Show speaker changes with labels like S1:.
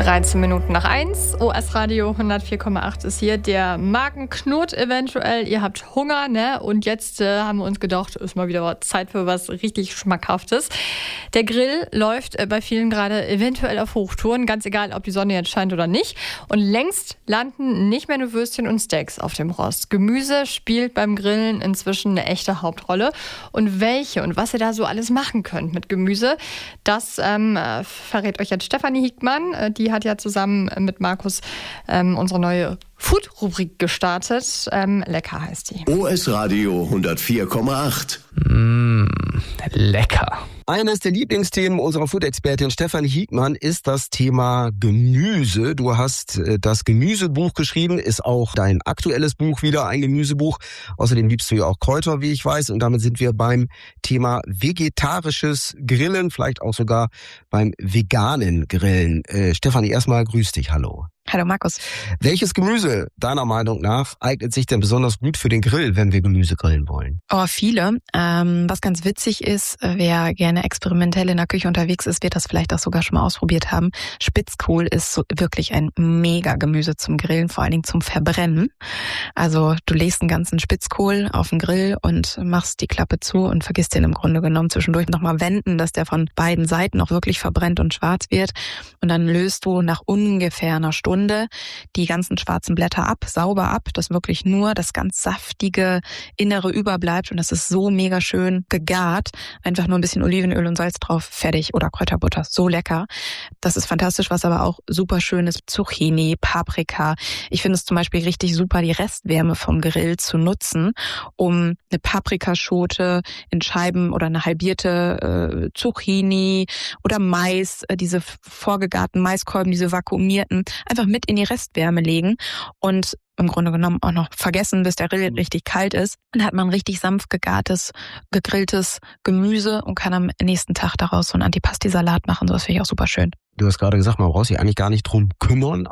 S1: 13 Minuten nach 1. OS Radio 104,8 ist hier. Der Magen knurrt eventuell. Ihr habt Hunger, ne? Und jetzt haben wir uns gedacht, ist mal wieder Zeit für was richtig Schmackhaftes. Der Grill läuft bei vielen gerade eventuell auf Hochtouren, ganz egal, ob die Sonne jetzt scheint oder nicht. Und längst landen nicht mehr nur Würstchen und Steaks auf dem Rost. Gemüse spielt beim Grillen inzwischen eine echte Hauptrolle. Und welche und was ihr da so alles machen könnt mit Gemüse, das verrät euch jetzt Stefanie Hiekmann. Die hat ja zusammen mit Markus unsere neue Food-Rubrik gestartet. Lecker heißt die.
S2: OS Radio 104,8.
S3: Lecker.
S4: Eines der Lieblingsthemen unserer Food-Expertin Stefanie Hiekmann ist das Thema Gemüse. Du hast das Gemüsebuch geschrieben, ist auch dein aktuelles Buch wieder ein Gemüsebuch. Außerdem liebst du ja auch Kräuter, wie ich weiß. Und damit sind wir beim Thema vegetarisches Grillen, vielleicht auch sogar beim veganen Grillen. Stefanie, erstmal grüß dich, hallo.
S5: Hallo Markus.
S4: Welches Gemüse, deiner Meinung nach, eignet sich denn besonders gut für den Grill, wenn wir Gemüse grillen wollen?
S5: Oh, viele. Was ganz witzig ist, wer gerne experimentell in der Küche unterwegs ist, wird das vielleicht auch sogar schon mal ausprobiert haben. Spitzkohl ist so wirklich ein mega Gemüse zum Grillen, vor allen Dingen zum Verbrennen. Also du legst einen ganzen Spitzkohl auf den Grill und machst die Klappe zu und vergisst den im Grunde genommen zwischendurch nochmal wenden, dass der von beiden Seiten auch wirklich verbrennt und schwarz wird. Und dann löst du nach ungefähr einer Stunde die ganzen schwarzen Blätter ab, sauber ab, dass wirklich nur das ganz saftige Innere überbleibt und das ist so mega schön gegart. Einfach nur ein bisschen Olivenöl und Salz drauf, fertig. Oder Kräuterbutter, so lecker. Das ist fantastisch, was aber auch super schön ist. Zucchini, Paprika. Ich finde es zum Beispiel richtig super, die Restwärme vom Grill zu nutzen, um eine Paprikaschote in Scheiben oder eine halbierte Zucchini oder Mais, diese vorgegarten Maiskolben, diese vakuumierten, einfach mit in die Restwärme legen und im Grunde genommen auch noch vergessen, bis der Grill richtig kalt ist. Dann hat man richtig sanft gegartes, gegrilltes Gemüse und kann am nächsten Tag daraus so einen Antipasti-Salat machen. So, das finde ich auch super schön.
S4: Du hast gerade gesagt, man braucht sich eigentlich gar nicht drum kümmern.